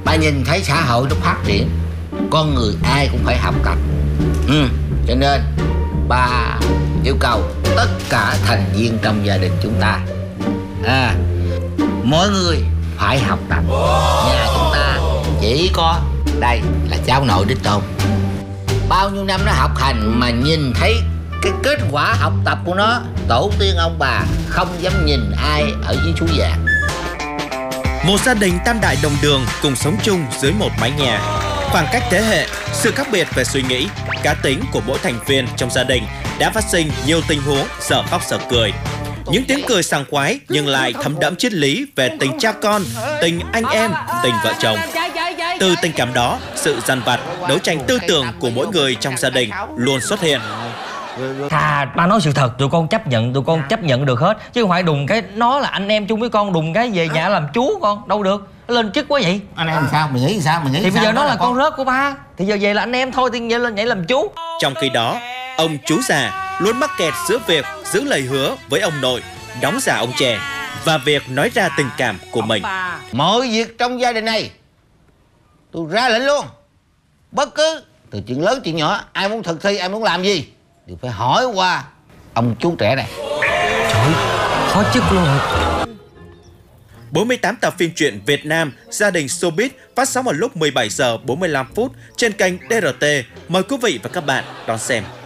Bà nhìn thấy xã hội nó phát triển, con người ai cũng phải học tập. Cho nên bà yêu cầu tất cả thành viên trong gia đình chúng ta, mỗi người phải học tập. Nhà chúng ta chỉ có đây là cháu nội đích tôn, bao nhiêu năm nó học hành mà nhìn thấy cái kết quả học tập của nó, tổ tiên ông bà không dám nhìn ai ở dưới suối vàng. Một gia đình tam đại đồng đường cùng sống chung dưới một mái nhà. Khoảng cách thế hệ, sự khác biệt về suy nghĩ, cá tính của mỗi thành viên trong gia đình đã phát sinh nhiều tình huống dở khóc dở cười. Những tiếng cười sảng khoái nhưng lại thấm đẫm triết lý về tình cha con, tình anh em, tình vợ chồng. Từ tình cảm đó, sự dằn vặt, đấu tranh tư tưởng của mỗi người trong gia đình luôn xuất hiện. Thà ba nói sự thật, tụi con chấp nhận được hết, chứ không phải đùng cái nó là anh em chung với con, đùng cái về nhà làm chú con đâu được, nó lên chức quá vậy. Anh em sao? Mày nghĩ sao? Thì bây giờ nó là con rớt của ba, thì giờ về là anh em thôi, thì vậy lên nhảy làm chú. Trong khi đó, ông chú già luôn mắc kẹt giữa việc giữ lời hứa với ông nội, đóng giả ông trẻ, và việc nói ra tình cảm của mình. Mọi việc trong gia đình này tôi ra lệnh luôn. Bất cứ từ chuyện lớn chuyện nhỏ, ai muốn thực thi, ai muốn làm gì đều phải hỏi qua ông chú trẻ này. Trời, khó chức luôn. 48 tập phim truyện Việt Nam Gia đình Showbiz phát sóng vào lúc 17 giờ 45 phút trên kênh DRT. Mời quý vị và các bạn đón xem.